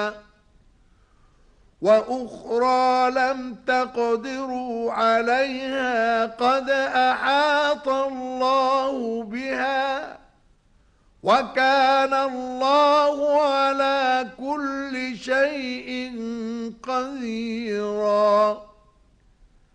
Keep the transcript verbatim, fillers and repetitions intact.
وأخرى لم تقدروا عليها قد أحاط الله بها وكان الله على كل شيء قديرا.